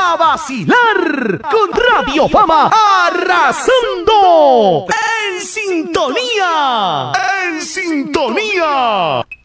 a vacilar con Radio Fama arrasando en sintonía. En sintonía.